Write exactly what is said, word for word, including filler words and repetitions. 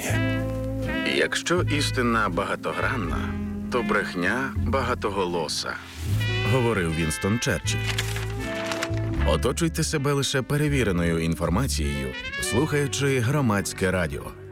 мне. Якщо істина багатогранна, то брехня багатоголоса, говорив Вінстон Черчилль. Оточуйте себе лише перевіреною інформацією, слухаючи Громадське радіо.